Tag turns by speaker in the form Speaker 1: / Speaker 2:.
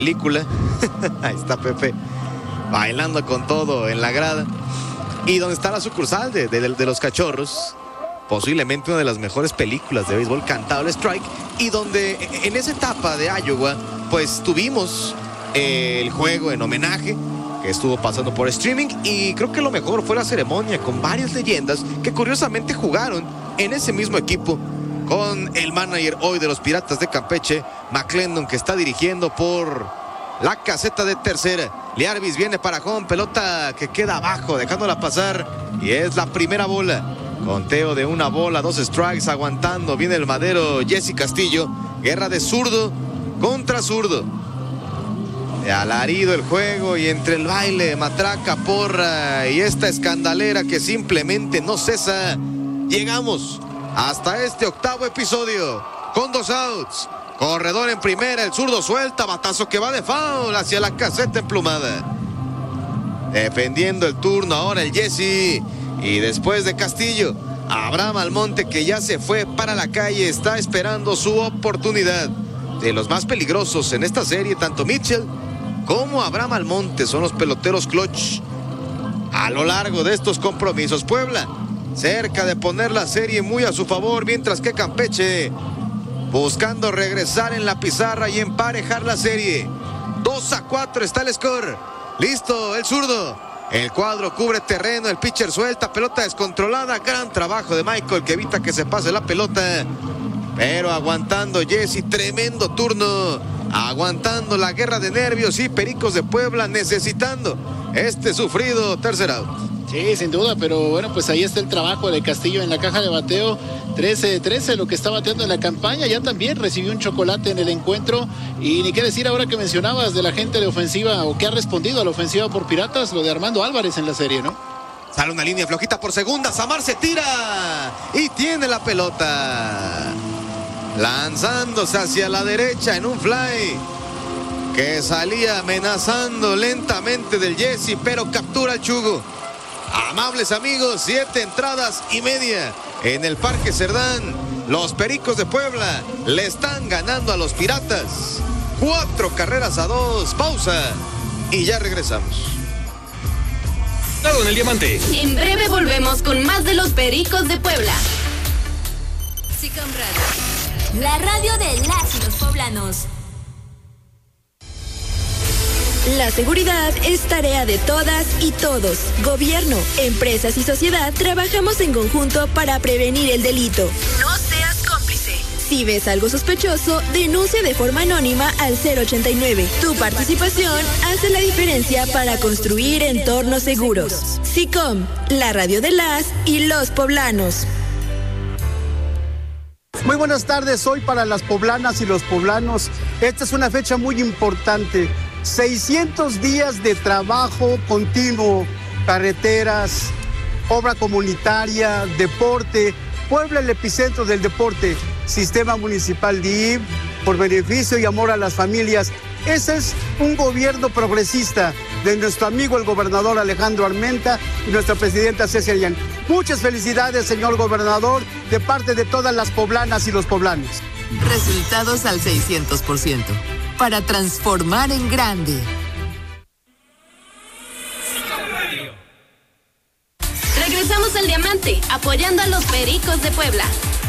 Speaker 1: película. Ahí está Pepe bailando con todo en la grada. Y donde está la sucursal de los Cachorros, posiblemente una de las mejores películas de béisbol, Cantado el Strike, y donde en esa etapa de Iowa pues tuvimos el juego en homenaje que estuvo pasando por streaming, y creo que lo mejor fue la ceremonia con varias leyendas que curiosamente jugaron en ese mismo equipo, con el manager hoy de los Piratas de Campeche, McClendon, que está dirigiendo por la caseta de tercera. Liarvis viene para home, pelota que queda abajo, dejándola pasar, y es la primera bola. Conteo de 1 bola, 2 strikes, aguantando. Viene el madero Jesse Castillo. Guerra de zurdo contra zurdo. De alarido el juego, y entre el baile, matraca, porra y esta escandalera que simplemente no cesa, llegamos hasta este 8º episodio con 2 outs. Corredor en primera, el zurdo suelta, batazo que va de foul hacia la caseta emplumada. Defendiendo el turno ahora el Jesse, y después de Castillo, Abraham Almonte, que ya se fue para la calle, está esperando su oportunidad. De los más peligrosos en esta serie, tanto Mitchell como Abraham Almonte son los peloteros clutch a lo largo de estos compromisos. Puebla cerca de poner la serie muy a su favor, mientras que Campeche buscando regresar en la pizarra y emparejar la serie. 2-4 está el score. Listo el zurdo. El cuadro cubre terreno, el pitcher suelta, pelota descontrolada. Gran trabajo de Michael, que evita que se pase la pelota. Pero aguantando Jesse, tremendo turno. Aguantando la guerra de nervios, y Pericos de Puebla necesitando este sufrido tercer out.
Speaker 2: Sí, sin duda, pero bueno, pues ahí está el trabajo de Castillo en la caja de bateo. 13-13 lo que está bateando en la campaña. Ya también recibió un chocolate en el encuentro. Y ni qué decir ahora que mencionabas de la gente de ofensiva, o que ha respondido a la ofensiva por Piratas, lo de Armando Álvarez en la serie, ¿no?
Speaker 1: Sale una línea flojita por segunda, Samar se tira y tiene la pelota, lanzándose hacia la derecha en un fly que salía amenazando lentamente del Jesse, pero captura el Chugo. Amables amigos, 7 entradas y media en el Parque Cerdán. Los Pericos de Puebla le están ganando a los Piratas 4-2. Pausa y ya regresamos.
Speaker 3: En el Diamante.
Speaker 4: En breve volvemos con más de los Pericos de Puebla.
Speaker 5: SICOM Radio, la radio de las y los poblanos.
Speaker 6: La seguridad es tarea de todas y todos. Gobierno, empresas y sociedad trabajamos en conjunto para prevenir el delito.
Speaker 5: No seas cómplice.
Speaker 6: Si ves algo sospechoso, denuncia de forma anónima al 089. Tu participación hace la diferencia para construir entornos seguros. SICOM, la radio de las y los poblanos.
Speaker 7: Muy buenas tardes, hoy para las poblanas y los poblanos. Esta es una fecha muy importante. 600 días de trabajo continuo, carreteras, obra comunitaria, deporte. Puebla, el epicentro del deporte. Sistema municipal DIF, por beneficio y amor a las familias. Ese es un gobierno progresista de nuestro amigo el gobernador Alejandro Armenta y nuestra presidenta Cecia Yang. Muchas felicidades, señor gobernador, de parte de todas las poblanas y los poblanos.
Speaker 8: Resultados al 600%, para transformar en grande.
Speaker 4: Regresamos al Diamante, apoyando a los Pericos de Puebla.